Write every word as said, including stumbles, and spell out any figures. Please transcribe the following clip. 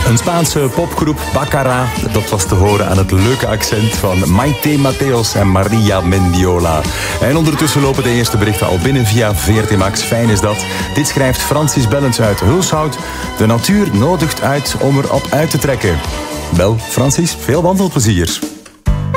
Een Spaanse popgroep, Baccara. Dat was te horen aan het leuke accent van Maite Mateos en Maria Mendiola. En ondertussen lopen de eerste berichten al binnen via V R T Max. Fijn is dat. Dit schrijft Francis Bellens uit Hulshout. De natuur nodigt uit om erop uit te trekken. Wel, Francis, veel wandelplezier.